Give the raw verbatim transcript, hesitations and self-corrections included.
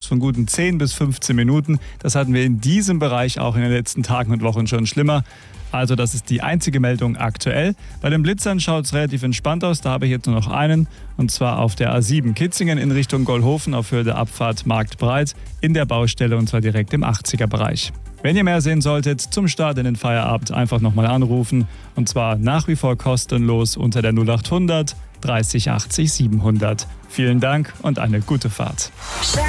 von guten zehn bis fünfzehn Minuten. Das hatten wir in diesem Bereich auch in den letzten Tagen und Wochen schon schlimmer. Also das ist die einzige Meldung aktuell. Bei den Blitzern schaut es relativ entspannt aus. Da habe ich jetzt nur noch einen. Und zwar auf der A sieben Kitzingen in Richtung Gollhofen auf Höhe der Abfahrt Marktbreit in der Baustelle und zwar direkt im achtziger-Bereich. Wenn ihr mehr sehen solltet, zum Start in den Feierabend einfach nochmal anrufen. Und zwar nach wie vor kostenlos unter der null acht hundert dreißig achtzig siebenhundert. Vielen Dank und eine gute Fahrt.